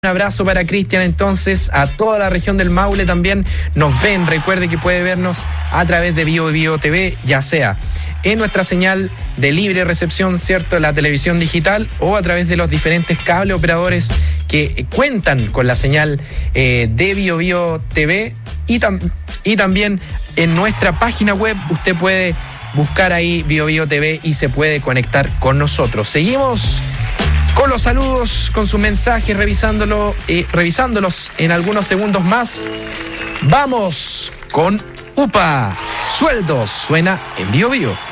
Un abrazo para Cristian, entonces, a toda la región del Maule también nos ven. Recuerde que puede vernos a través de Bio TV, ya sea en nuestra señal de libre recepción, ¿cierto?, la televisión digital, o a través de los diferentes cable operadores que cuentan con la señal de Bio TV, y también en nuestra página web usted puede buscar ahí Bio TV y se puede conectar con nosotros. Seguimos con los saludos, con sus mensajes, revisándolos en algunos segundos más. Vamos con UPA. Sueldos suena en Bio.